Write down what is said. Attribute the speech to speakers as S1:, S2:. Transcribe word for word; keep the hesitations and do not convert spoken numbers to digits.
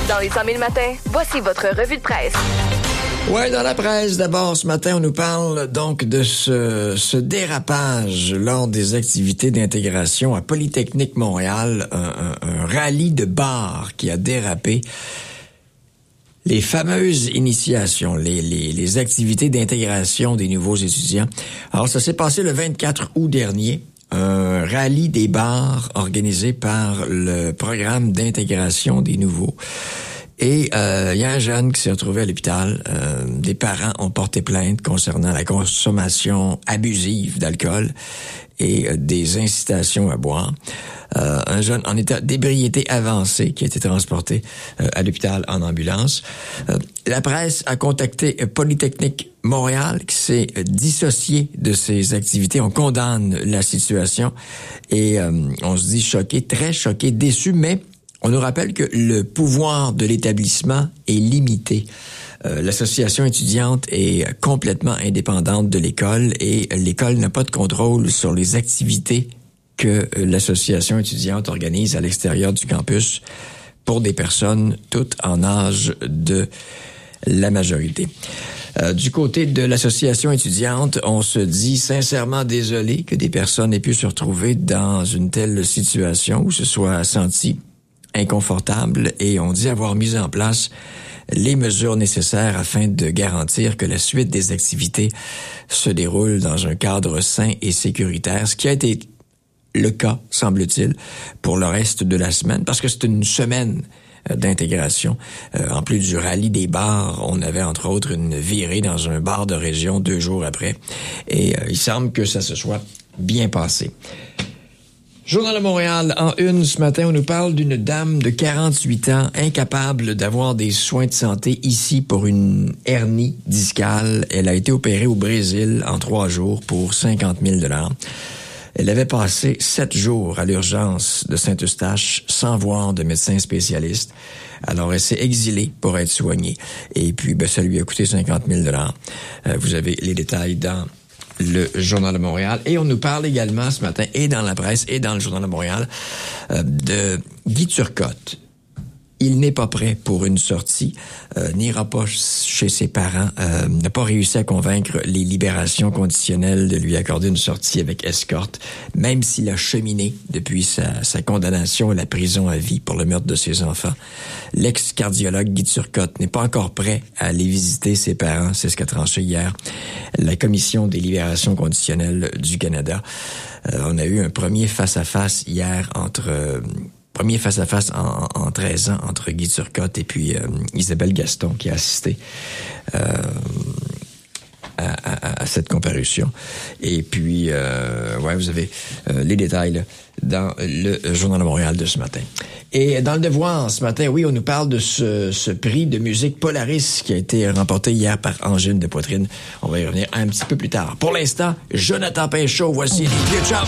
S1: Dans les cent mille matins, voici votre revue de presse.
S2: Ouais, dans la presse, d'abord, ce matin, on nous parle donc de ce, ce dérapage lors des activités d'intégration à Polytechnique Montréal, un, un, un rallye de bars qui a dérapé. Les fameuses initiations, les, les, les activités d'intégration des nouveaux étudiants. Alors, ça s'est passé le vingt-quatre août dernier. Un rallye des bars organisé par le programme d'intégration des nouveaux. Et euh, il y a un jeune qui s'est retrouvé à l'hôpital. Euh, des parents ont porté plainte concernant la consommation abusive d'alcool et euh, des incitations à boire. Euh, un jeune en état d'ébriété avancée qui a été transporté euh, à l'hôpital en ambulance. Euh, la presse a contacté Polytechnique Montréal qui s'est dissocié de ses activités. On condamne la situation et euh, on se dit choqué, très choqué, déçu, mais on nous rappelle que le pouvoir de l'établissement est limité. Euh, l'association étudiante est complètement indépendante de l'école et l'école n'a pas de contrôle sur les activités que l'association étudiante organise à l'extérieur du campus pour des personnes toutes en âge de la majorité. Euh, du côté de l'association étudiante, on se dit sincèrement désolé que des personnes aient pu se retrouver dans une telle situation ou se soient senties inconfortables et on dit avoir mis en place les mesures nécessaires afin de garantir que la suite des activités se déroule dans un cadre sain et sécuritaire, ce qui a été le cas, semble-t-il, pour le reste de la semaine, parce que c'est une semaine d'intégration. Euh, en plus du rallye des bars, on avait entre autres une virée dans un bar de région deux jours après, et euh, il semble que ça se soit bien passé. Journal de Montréal, en une ce matin, on nous parle d'une dame de quarante-huit ans incapable d'avoir des soins de santé ici pour une hernie discale. Elle a été opérée au Brésil en trois jours pour cinquante mille dollars. Elle avait passé sept jours à l'urgence de Saint-Eustache sans voir de médecin spécialiste. Alors, elle s'est exilée pour être soignée. Et puis, ben, ça lui a coûté cinquante mille dollars. Euh, vous avez les détails dans le Journal de Montréal. Et on nous parle également ce matin, et dans la presse, et dans le Journal de Montréal, euh, de Guy Turcotte. Il n'est pas prêt pour une sortie, euh, n'ira pas chez ses parents, euh, n'a pas réussi à convaincre les libérations conditionnelles de lui accorder une sortie avec escorte, même s'il a cheminé depuis sa, sa condamnation à la prison à vie pour le meurtre de ses enfants. L'ex-cardiologue Guy Turcotte n'est pas encore prêt à aller visiter ses parents, c'est ce qu'a tranché hier la Commission des libérations conditionnelles du Canada. Euh, on a eu un premier face-à-face hier entre... Euh, Premier face-à-face en, en treize ans entre Guy Turcotte et puis euh, Isabelle Gaston qui a assisté euh, à, à, à cette comparution. Et puis, euh, ouais, vous avez euh, les détails là, dans le Journal de Montréal de ce matin. Et dans le Devoir, ce matin, oui, on nous parle de ce, ce prix de musique Polaris qui a été remporté hier par Angine de Poitrine. On va y revenir un petit peu plus tard. Pour l'instant, Jonathan Pinchot, voici les vieux chums.